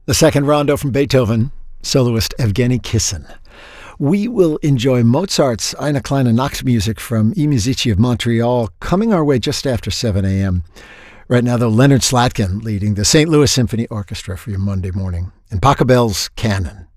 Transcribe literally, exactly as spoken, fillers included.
The second rondo from Beethoven, soloist Evgeny Kissin. We will enjoy Mozart's Eine kleine Nachtmusik from I Musici of Montreal coming our way just after seven a.m. Right now, though, Leonard Slatkin leading the Saint Louis Symphony Orchestra for your Monday morning. And Pachelbel's Canon.